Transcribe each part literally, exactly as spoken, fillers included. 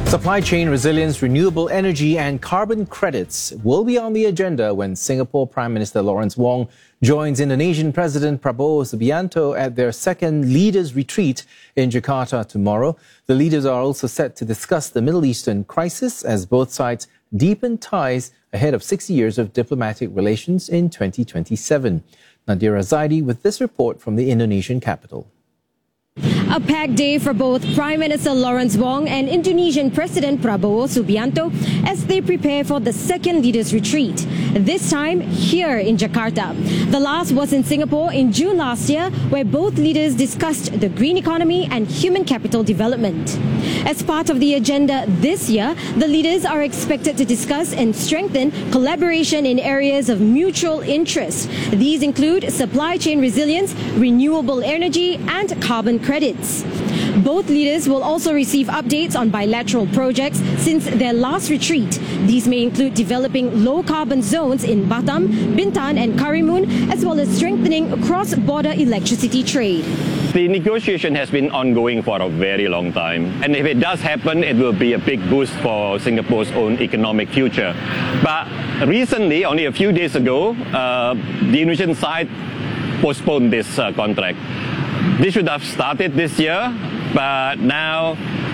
Supply chain resilience, renewable energy and carbon credits will be on the agenda when Singapore Prime Minister Lawrence Wong joins Indonesian President Prabowo Subianto at their second leaders' retreat in Jakarta tomorrow. The leaders are also set to discuss the Middle Eastern crisis as both sides deepen ties ahead of sixty years of diplomatic relations in twenty twenty-seven. Nadira Zaidi with this report from the Indonesian capital. A packed day for both Prime Minister Lawrence Wong and Indonesian President Prabowo Subianto as they prepare for the second leaders' retreat, this time here in Jakarta. The last was in Singapore in June last year, where both leaders discussed the green economy and human capital development. As part of the agenda this year, the leaders are expected to discuss and strengthen collaboration in areas of mutual interest. These include supply chain resilience, renewable energy and carbon credits. Both leaders will also receive updates on bilateral projects since their last retreat. These may include developing low-carbon zones in Batam, Bintan and Karimun, as well as strengthening cross-border electricity trade. The negotiation has been ongoing for a very long time. And if it does happen, it will be a big boost for Singapore's own economic future. But recently, only a few days ago, uh, the Indonesian side postponed this uh, contract. This should have started this year, but now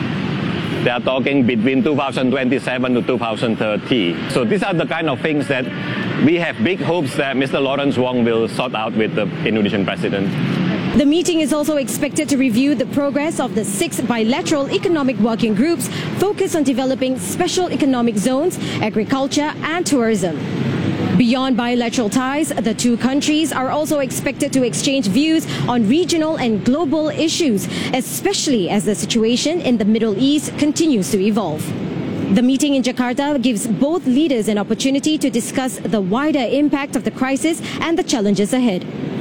they are talking between two thousand twenty-seven to two thousand thirty. So these are the kind of things that we have big hopes that Mister Lawrence Wong will sort out with the Indonesian president. The meeting is also expected to review the progress of the six bilateral economic working groups focused on developing special economic zones, agriculture and tourism. Beyond bilateral ties, the two countries are also expected to exchange views on regional and global issues, especially as the situation in the Middle East continues to evolve. The meeting in Jakarta gives both leaders an opportunity to discuss the wider impact of the crisis and the challenges ahead.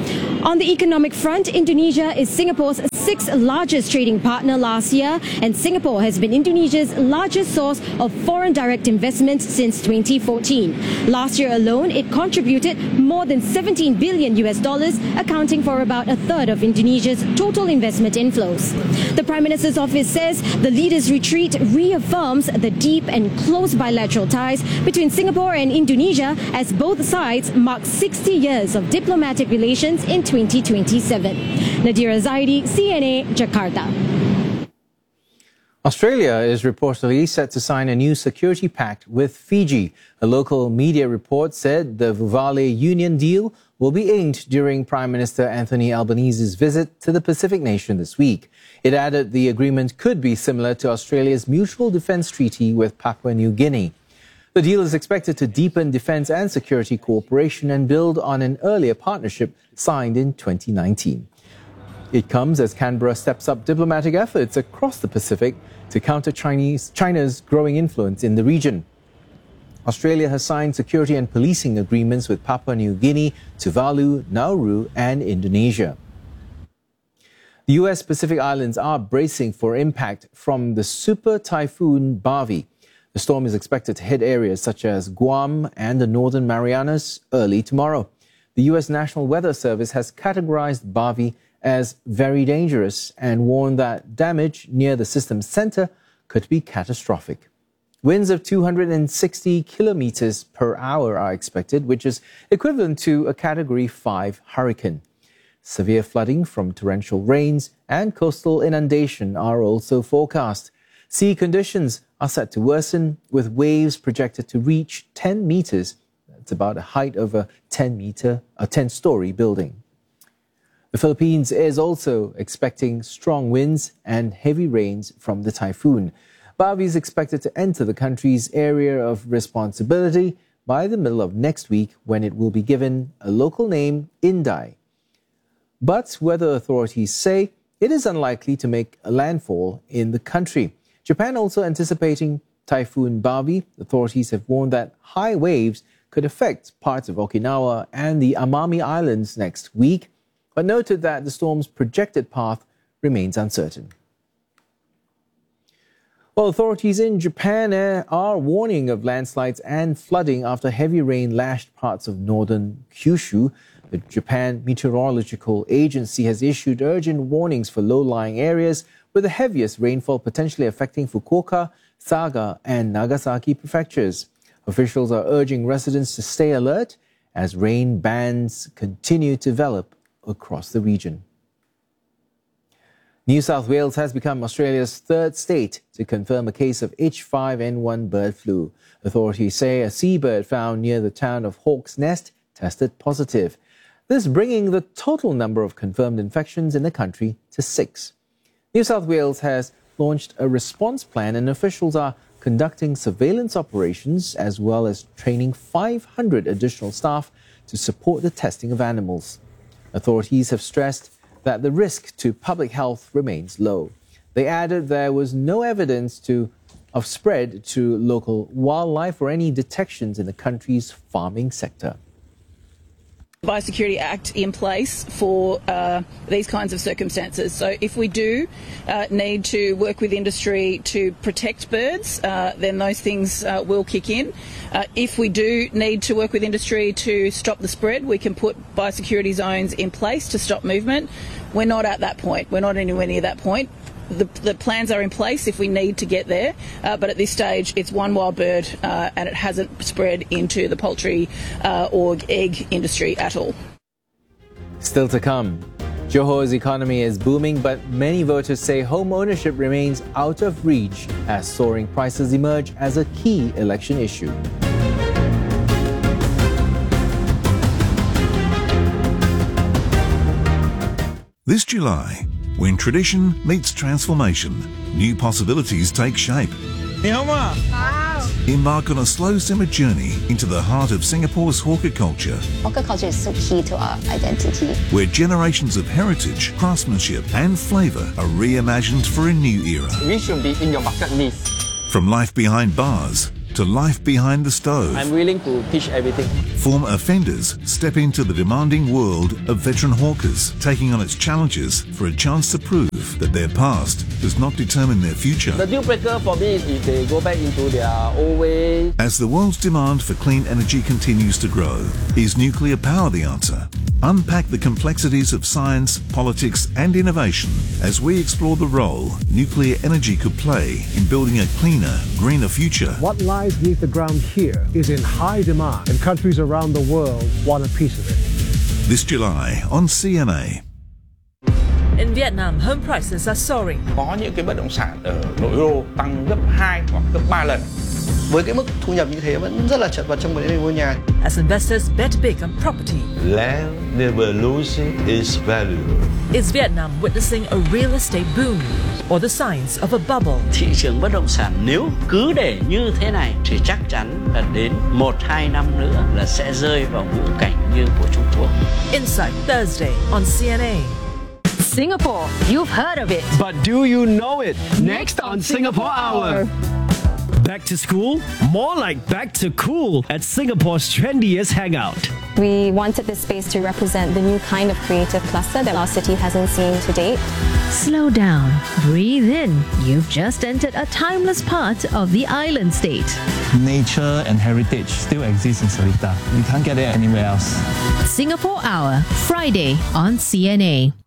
On the economic front, Indonesia is Singapore's sixth largest trading partner last year, and Singapore has been Indonesia's largest source of foreign direct investment since twenty fourteen. Last year alone, it contributed more than seventeen billion U S dollars, accounting for about a third of Indonesia's total investment inflows. The Prime Minister's office says the leaders' retreat reaffirms the deep and close bilateral ties between Singapore and Indonesia as both sides mark sixty years of diplomatic relations in twenty twenty-seven. Nadira Zaidi, C N A, Jakarta. Australia is reportedly set to sign a new security pact with Fiji. A local media report said the Vuvale Union deal will be inked during Prime Minister Anthony Albanese's visit to the Pacific nation this week. It added the agreement could be similar to Australia's mutual defence treaty with Papua New Guinea. The deal is expected to deepen defence and security cooperation and build on an earlier partnership signed in twenty nineteen. It comes as Canberra steps up diplomatic efforts across the Pacific to counter Chinese, China's growing influence in the region. Australia has signed security and policing agreements with Papua New Guinea, Tuvalu, Nauru and Indonesia. The U S Pacific Islands are bracing for impact from the super typhoon Barbie. The storm is expected to hit areas such as Guam and the Northern Marianas early tomorrow. The U S National Weather Service has categorized Barbie as very dangerous and warned that damage near the system's center could be catastrophic. Winds of two hundred sixty kilometers per hour are expected, which is equivalent to a Category five hurricane. Severe flooding from torrential rains and coastal inundation are also forecast. Sea conditions are set to worsen, with waves projected to reach ten meters. That's about a height of a ten meter, a ten-story building. The Philippines is also expecting strong winds and heavy rains from the typhoon. Barbie is expected to enter the country's area of responsibility by the middle of next week, when it will be given a local name, Indai. But weather authorities say it is unlikely to make a landfall in the country. Japan also anticipating Typhoon Barbie. Authorities have warned that high waves could affect parts of Okinawa and the Amami Islands next week, but noted that the storm's projected path remains uncertain. Well, authorities in Japan are warning of landslides and flooding after heavy rain lashed parts of northern Kyushu. The Japan Meteorological Agency has issued urgent warnings for low-lying areas, with the heaviest rainfall potentially affecting Fukuoka, Saga, and Nagasaki prefectures. Officials are urging residents to stay alert as rain bands continue to develop across the region. New South Wales has become Australia's third state to confirm a case of H five N one bird flu. Authorities say a seabird found near the town of Hawk's Nest tested positive. This bringing the total number of confirmed infections in the country to six. New South Wales has launched a response plan and officials are conducting surveillance operations as well as training five hundred additional staff to support the testing of animals. Authorities have stressed that the risk to public health remains low. They added there was no evidence to, of spread to local wildlife or any detections in the country's farming sector. Biosecurity Act in place for uh, these kinds of circumstances. So if we do uh, need to work with industry to protect birds, uh, then those things uh, will kick in. Uh, if we do need to work with industry to stop the spread, we can put biosecurity zones in place to stop movement. We're not at that point. We're not anywhere near that point. The, the plans are in place if we need to get there, uh, but at this stage it's one wild bird uh, and it hasn't spread into the poultry uh, or egg industry at all. Still to come, Johor's economy is booming, but many voters say home ownership remains out of reach as soaring prices emerge as a key election issue. This July, when tradition meets transformation, new possibilities take shape. Wow. Embark on a slow simmer journey into the heart of Singapore's hawker culture. Hawker culture is so key to our identity. Where generations of heritage, craftsmanship and flavour are reimagined for a new era. We should be in your bucket list. From life behind bars to life behind the stove. I'm willing to teach everything. Former offenders step into the demanding world of veteran hawkers, taking on its challenges for a chance to prove that their past does not determine their future. The deal breaker for me is if they go back into their old way. As the world's demand for clean energy continues to grow, is nuclear power the answer? Unpack the complexities of science, politics and innovation as we explore the role nuclear energy could play in building a cleaner, greener future. What lies beneath the ground here is in high demand, and countries around the world want a piece of it. This July on C N A. In Vietnam, home prices are soaring. Có những cái bất động sản ở nội đô tăng gấp hai hoặc gấp ba lần. Với cái mức thu nhập như thế vẫn rất là chật vật trong vấn đề mua nhà. As investors bet big on property, land never loses its value. Is Vietnam witnessing a real estate boom or the signs of a bubble? Thị trường bất động sản nếu cứ để như thế này thì chắc chắn là đến một hai năm nữa là sẽ rơi vào ngũ cảnh như của Trung Quốc. Insight Thursday on C N A. Singapore, you've heard of it. But do you know it? Next on Singapore Hour. Back to school? More like back to cool at Singapore's trendiest hangout. We wanted this space to represent the new kind of creative cluster that our city hasn't seen to date. Slow down, breathe in. You've just entered a timeless part of the island state. Nature and heritage still exist in Seletar. You can't get it anywhere else. Singapore Hour, Friday on C N A.